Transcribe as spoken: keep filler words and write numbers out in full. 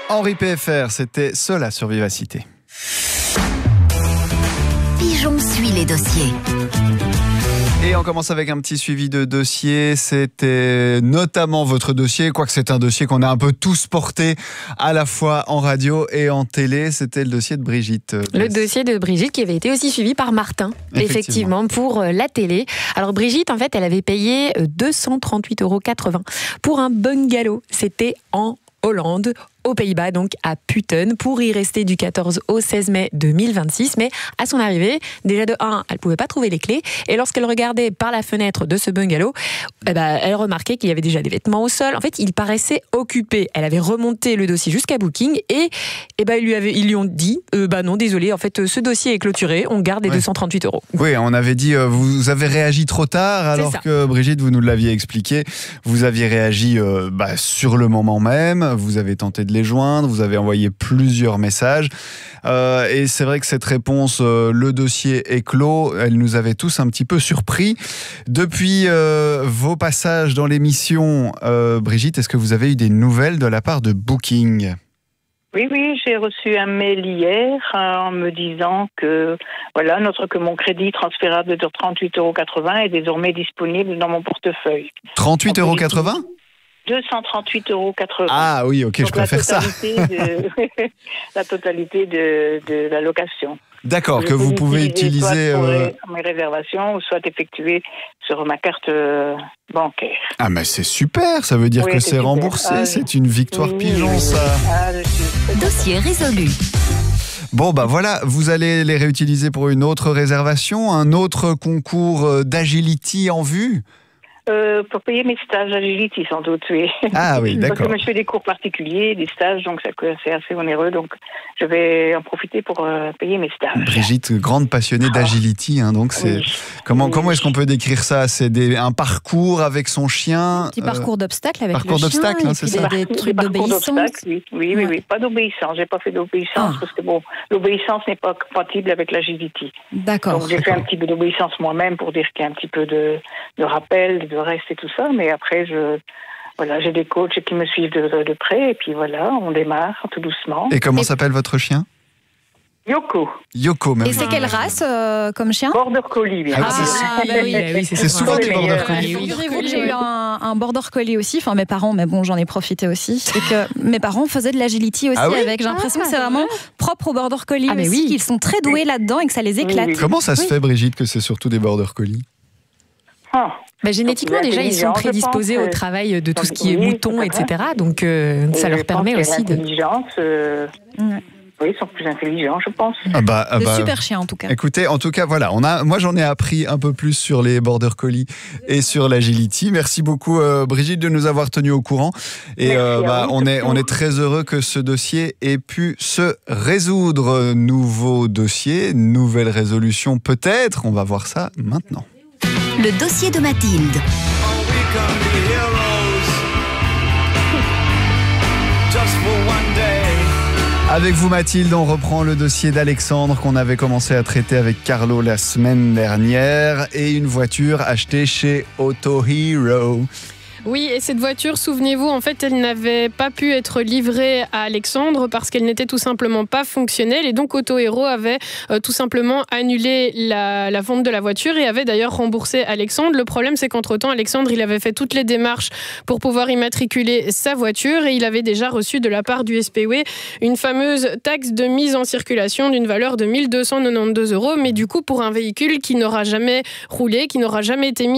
Henri P F R, c'était Cela sur Vivacité. Pigeon suit les dossiers. Et on commence avec un petit suivi de dossier. C'était notamment votre dossier, quoique c'est un dossier qu'on a un peu tous porté à la fois en radio et en télé. C'était le dossier de Brigitte. Le dossier de Brigitte qui avait été aussi suivi par Martin, effectivement, effectivement pour la télé. Alors Brigitte, en fait, elle avait payé deux cent trente-huit euros quatre-vingts pour un bungalow. C'était en Hollande, aux Pays-Bas, donc à Putten, pour y rester du quatorze au seize mai deux mille vingt-six. Mais à son arrivée, déjà de un, elle ne pouvait pas trouver les clés. Et lorsqu'elle regardait par la fenêtre de ce bungalow, eh ben, elle remarquait qu'il y avait déjà des vêtements au sol. En fait, il paraissait occupé. Elle avait remonté le dossier jusqu'à Booking et eh ben, ils, lui avaient, ils lui ont dit euh, bah non, désolé, en fait, ce dossier est clôturé, on garde les ouais. deux cent trente-huit euros. Oui, on avait dit, euh, vous avez réagi trop tard, alors que Brigitte, vous nous l'aviez expliqué, vous aviez réagi euh, bah, sur le moment même, vous avez tenté de les joindre, vous avez envoyé plusieurs messages. Euh, et c'est vrai que cette réponse, euh, le dossier est clos, elle nous avait tous un petit peu surpris. Depuis euh, vos passages dans l'émission, euh, Brigitte, est-ce que vous avez eu des nouvelles de la part de Booking ? Oui, oui, j'ai reçu un mail hier euh, en me disant que voilà, notre que mon crédit transférable de trente-huit euros quatre-vingts est désormais disponible dans mon portefeuille. trente-huit euros quatre-vingts ? deux cent trente-huit euros quatre-vingts. Ah oui, ok, donc je préfère ça. De, la totalité de, de la location. D'accord, que vous pouvez utiliser... Soit pour euh... mes réservations, ou soit effectuer sur ma carte euh, bancaire. Ah mais c'est super, ça veut dire oui, que c'est, c'est remboursé, ah, c'est une victoire oui, pigeon oui, ça. Ah, dossier résolu. Bon bah voilà, vous allez les réutiliser pour une autre réservation, un autre concours d'agility en vue ? Euh, pour payer mes stages Agility, sans doute, oui. Ah oui, d'accord. Parce que je fais des cours particuliers, des stages, donc c'est assez onéreux, donc je vais en profiter pour euh, payer mes stages. Brigitte, grande passionnée d'Agility, hein, donc c'est... Oui. Comment, oui. comment est-ce qu'on peut décrire ça ? C'est des, un parcours avec son chien ? Un petit parcours euh, d'obstacles avec parcours le chien, d'obstacles, hein, c'est ça ? Des, des trucs d'obéissance. Oui, oui, oui, oui, pas d'obéissance, j'ai pas fait d'obéissance, ah. parce que bon, l'obéissance n'est pas compatible avec l'Agility. D'accord. Donc j'ai d'accord. fait un petit peu d'obéissance moi-même pour dire qu'il y a un petit peu de, de rappel, de reste et tout ça, mais après, je, voilà, j'ai des coachs qui me suivent de, de près, et puis voilà, on démarre tout doucement. Et comment et... s'appelle votre chien ? Yoko. Yoko, même. Et c'est quelle race euh, comme chien ? Border Collie, bien ah, sûr. Ah, bah oui, bah oui, c'est, c'est souvent des Border Collie. Figurez-vous que j'ai eu un, un Border Collie aussi, enfin mes parents, mais bon, j'en ai profité aussi. C'est que mes parents faisaient de l'agility aussi ah oui avec. J'ai l'impression ah, que c'est vraiment propre aux Border Collie ah, aussi, oui. qu'ils sont très doués là-dedans et que ça les éclate. Oui, oui. Comment ça se oui. fait, Brigitte, que c'est surtout des Border Collie ? Ah. Bah, génétiquement, déjà, ils sont prédisposés au travail de tout ce qui est mouton, et cetera. Donc, euh, ça leur permet aussi de... L'intelligence, euh... ouais. Oui, ils sont plus intelligents, je pense. Ah bah, ah bah, de super chiens, en tout cas. Écoutez, en tout cas, voilà, on a, moi, j'en ai appris un peu plus sur les Border Collie et sur l'agility. Merci beaucoup, euh, Brigitte, de nous avoir tenus au courant. Et euh, bah, on est, on est très heureux que ce dossier ait pu se résoudre. Nouveau dossier, nouvelle résolution, peut-être. On va voir ça maintenant. Le dossier de Mathilde. Avec vous Mathilde, on reprend le dossier d'Alexandre qu'on avait commencé à traiter avec Carlo la semaine dernière et une voiture achetée chez Auto Hero. Oui, et cette voiture, souvenez-vous, en fait, elle n'avait pas pu être livrée à Alexandre parce qu'elle n'était tout simplement pas fonctionnelle. Et donc, Auto Hero avait euh, tout simplement annulé la, la vente de la voiture et avait d'ailleurs remboursé Alexandre. Le problème, c'est qu'entre-temps, Alexandre, il avait fait toutes les démarches pour pouvoir immatriculer sa voiture et il avait déjà reçu de la part du S P W une fameuse taxe de mise en circulation d'une valeur de mille deux cent quatre-vingt-douze euros. Mais du coup, pour un véhicule qui n'aura jamais roulé, qui n'aura jamais été mis